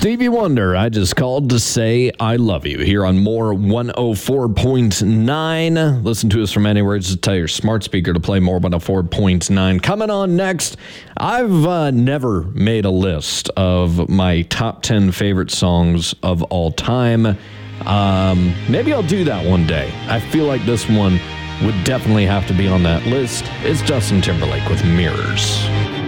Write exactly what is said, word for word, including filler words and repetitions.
Stevie Wonder, I just called to say I love you here on More one oh four point nine. Listen to us from anywhere. Just tell your smart speaker to play More one oh four point nine. Coming on next, I've uh, never made a list of my top ten favorite songs of all time. Um, maybe I'll do that one day. I feel like this one would definitely have to be on that list. It's Justin Timberlake with Mirrors.